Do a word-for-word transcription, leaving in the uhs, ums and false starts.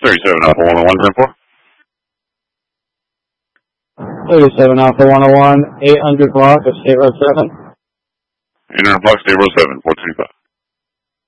thirty-seven Alpha one oh one, ten four. thirty-seven Alpha one oh one, eight hundred block of State Road seven. eight hundred block, State Road seven, four two five.